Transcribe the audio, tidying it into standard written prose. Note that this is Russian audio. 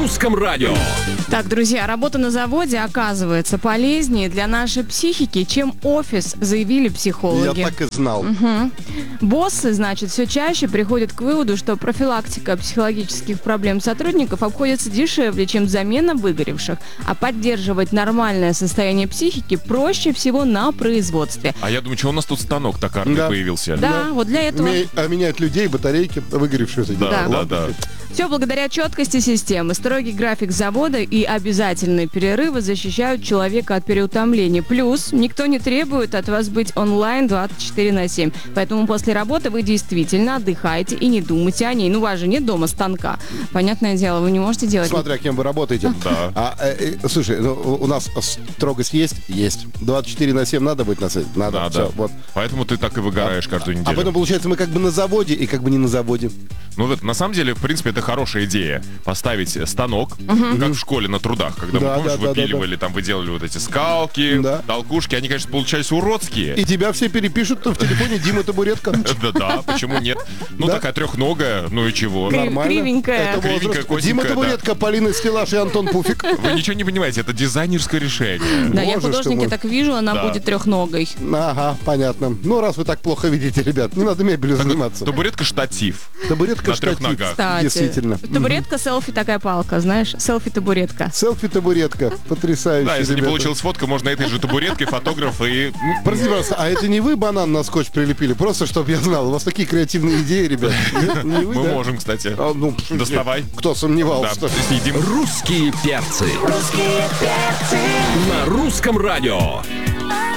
Русском радио. Так, друзья, работа на заводе оказывается полезнее для нашей психики, чем офис, заявили психологи. Я так и знал. Боссы, значит, все чаще приходят к выводу, что профилактика психологических проблем сотрудников обходится дешевле, чем замена выгоревших, а поддерживать нормальное состояние психики проще всего на производстве. А я думаю, что у нас тут станок токарный появился. Да, вот для этого... Менять людей, батарейки, выгоревшие. Да. Все благодаря четкости системы. Строгий график завода и обязательные перерывы защищают человека от переутомления. Плюс никто не требует от вас быть онлайн 24/7. Поэтому после работы вы действительно отдыхаете и не думайте о ней. Ну, у вас же нет дома станка. Понятное дело, вы не можете делать... Смотря кем вы работаете. Да. Слушай, у нас строгость есть? Есть. 24/7 надо быть на связи? Надо. Все, вот. Поэтому ты так и выгораешь каждую неделю. А потом, получается, мы как бы на заводе и как бы не на заводе. Ну, вот, на самом деле, в принципе, это хорошая идея. Поставить станок, как в школе на трудах, когда мы, помнишь, выпиливали, там, вы делали вот эти скалки, толкушки. Они, конечно, получались уродские. И тебя все перепишут в телефоне Дима Табуретка. Да, почему нет? Ну, такая трехногая, ну и чего? Нормально. Кривенькая. Кривенькая, косенькая, Дима Табуретка, Полина Стеллаж и Антон Пуфик. Вы ничего не понимаете, это дизайнерское решение. Да, я Боже, художник, что я так вижу, она будет трехногой. Ага, понятно. Ну, раз вы так плохо видите, ребят, не надо мебелью заниматься. Табуретка-штатив. Табуретка на трех штатив. ногах. Кстати, Действительно. табуретка, селфи, такая палка, знаешь? Селфи-табуретка. Селфи-табуретка. Потрясающе. Да, если не ребята. получилась фотка, можно этой же табуреткой, фотограф и... Простите, пожалуйста, а это не вы банан на скотч прилепили? Просто, чтобы я знал. У вас такие креативные идеи, ребят. Не вы, Мы да? можем, кстати. Доставай. Кто сомневался? Да, съедим. Русские перцы. На Русском радио.